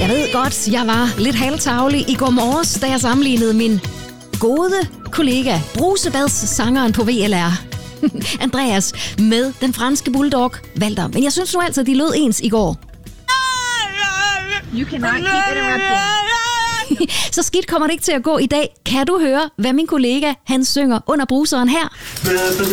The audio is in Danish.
Jeg ved godt, jeg var lidt halvtavlig i går morges, da jeg sammenlignede min gode kollega, brusebadssangeren på VLR, Andreas, med den franske bulldog, Walter. Men jeg synes nu altså, at de lød ens i går. You cannot keep interrupting. Så skidt kommer det ikke til at gå i dag. Kan du høre, hvad min kollega han synger under bruseren her?